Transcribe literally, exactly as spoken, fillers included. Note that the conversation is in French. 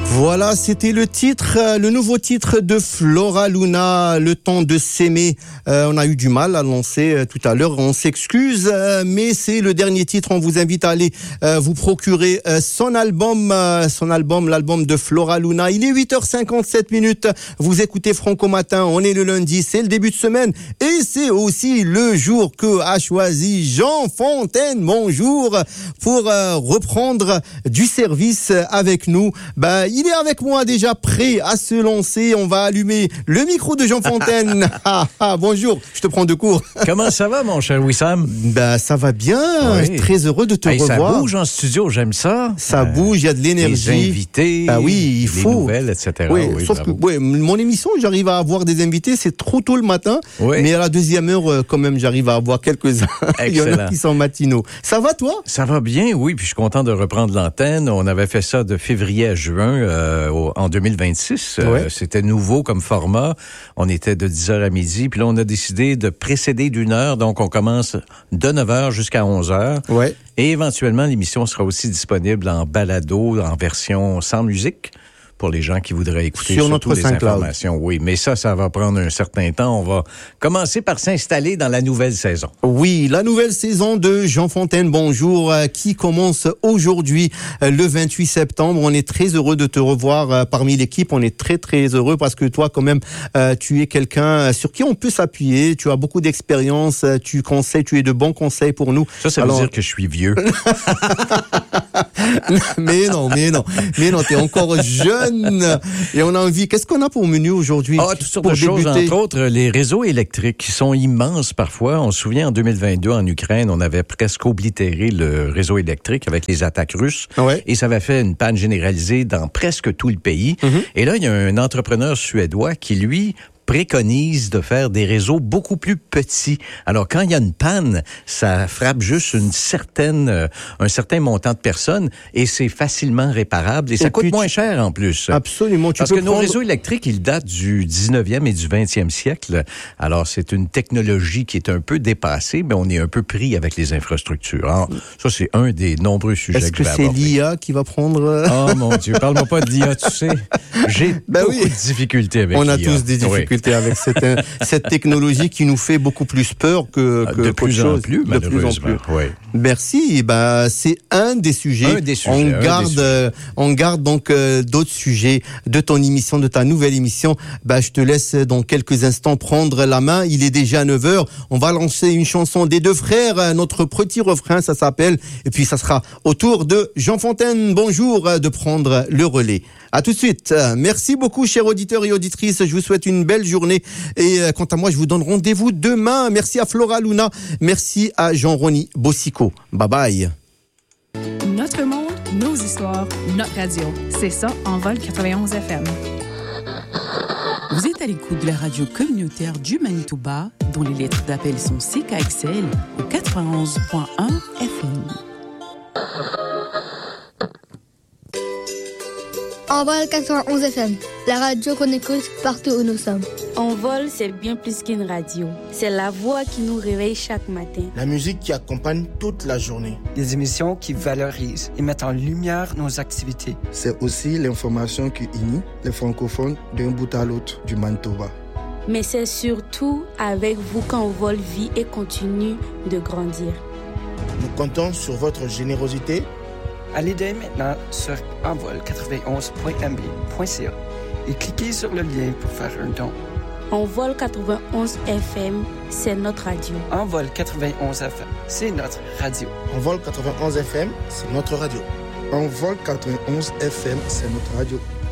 Voilà, c'était le titre, euh, le nouveau titre de Flora Luna, Le temps de s'aimer. Euh, on a eu du mal à lancer euh, tout à l'heure, on s'excuse, euh, mais c'est le dernier titre. On vous invite à aller euh, vous procurer euh, son album, euh, son album, l'album de Flora Luna. Il est huit heures cinquante-sept minutes. Vous écoutez Franco Matin. On est le lundi, c'est le début de semaine et c'est aussi le jour que a choisi Jean Fontaine. Bonjour, pour euh, reprendre du service avec nous. Bah, il est avec moi déjà prêt à se lancer. On va allumer le micro de Jean Fontaine. ah, ah, bonjour, je te prends de court. Comment ça va, mon cher Wissam? Ben, ça va bien. Oui. Très heureux de te hey, revoir. Ça bouge en studio, j'aime ça. Ça euh, bouge, il y a de l'énergie. Les invités, ah oui, il faut. les nouvelles, et cetera. Oui, oui, sauf bravo. que ouais, mon émission, j'arrive à avoir des invités. C'est trop tôt le matin. Oui. Mais à la deuxième heure, quand même, j'arrive à avoir quelques-uns. Il y en a qui sont matinaux. Ça va, toi? Ça va bien, oui. Puis je suis content de reprendre l'antenne. On avait fait ça de février à juin euh, en deux mille vingt-six. Ouais. Euh, c'était nouveau comme format. On était de dix heures à midi. Puis là, on a décidé de précéder d'une heure. Donc, on commence de neuf heures jusqu'à onze heures. Ouais. Et éventuellement, l'émission sera aussi disponible en balado, en version sans musique, pour les gens qui voudraient écouter sur surtout notre les informations. Oui, mais ça, ça va prendre un certain temps. On va commencer par s'installer dans la nouvelle saison. Oui, la nouvelle saison de Jean Fontaine, bonjour, euh, qui commence aujourd'hui, euh, le vingt-huit septembre. On est très heureux de te revoir euh, parmi l'équipe. On est très, très heureux parce que toi, quand même, euh, tu es quelqu'un sur qui on peut s'appuyer. Tu as beaucoup d'expérience. Euh, tu conseilles, tu es de bons conseils pour nous. Ça, ça Alors... veut dire que je suis vieux. mais non, mais non, mais non, t'es encore jeune et on a envie. Qu'est-ce qu'on a pour menu aujourd'hui? Ah, toutes sortes de choses, entre autres, les réseaux électriques qui sont immenses parfois. On se souvient, en deux mille vingt-deux, en Ukraine, on avait presque oblitéré le réseau électrique avec les attaques russes. Ouais. Et ça avait fait une panne généralisée dans presque tout le pays. Mm-hmm. Et là, il y a un entrepreneur suédois qui, lui, préconise de faire des réseaux beaucoup plus petits. Alors, quand il y a une panne, ça frappe juste une certaine, euh, un certain montant de personnes et c'est facilement réparable et ça et coûte moins tu... cher en plus. Absolument. Tu Parce peux que prendre... nos réseaux électriques, ils datent du dix-neuvième et du vingtième siècle. Alors, c'est une technologie qui est un peu dépassée, mais on est un peu pris avec les infrastructures. Alors, ça, c'est un des nombreux sujets Est-ce que, que je vais c'est aborder. l'I A qui va prendre... Oh mon Dieu, parle-moi pas de l'I A, tu sais. J'ai ben beaucoup oui. de difficultés avec on l'I A. On a tous des difficultés. Oui. Avec cette, cette technologie qui nous fait beaucoup plus peur que, que de plus en chose. plus, de plus en plus. Oui. Merci. Bah, c'est un des sujets. Un des sujets. On un garde, des sujets. Euh, on garde donc euh, d'autres sujets de ton émission, de ta nouvelle émission. Bah, je te laisse dans quelques instants prendre la main. Il est déjà neuf heures. On va lancer une chanson des deux frères. Notre petit refrain, ça s'appelle. Et puis, ça sera au tour de Jean Fontaine. Bonjour, de prendre le relais. À tout de suite. Merci beaucoup, chers auditeurs et auditrices. Je vous souhaite une belle journée. Et euh, quant à moi, je vous donne rendez-vous demain. Merci à Flora Luna. Merci à Jean-Rony Bossico. Bye bye. Notre monde, nos histoires, notre radio. C'est ça, Envol quatre-vingt-onze F M. Vous êtes à l'écoute de la radio communautaire du Manitoba, dont les lettres d'appel sont C K X L au quatre-vingt-onze point un F M. Envol quatre-vingt-onze F M, la radio qu'on écoute partout où nous sommes. Envol, c'est bien plus qu'une radio. C'est la voix qui nous réveille chaque matin. La musique qui accompagne toute la journée. Des émissions qui valorisent et mettent en lumière nos activités. C'est aussi l'information qui unit les francophones d'un bout à l'autre du Manitoba. Mais c'est surtout avec vous qu'Envol vit et continue de grandir. Nous comptons sur votre générosité. Allez dès maintenant sur envol quatre-vingt-onze point m b point c a et cliquez sur le lien pour faire un don. Envol quatre-vingt-onze F M, c'est notre radio. Envol quatre-vingt-onze F M, c'est notre radio. Envol quatre-vingt-onze F M, c'est notre radio. Envol quatre-vingt-onze F M, c'est notre radio.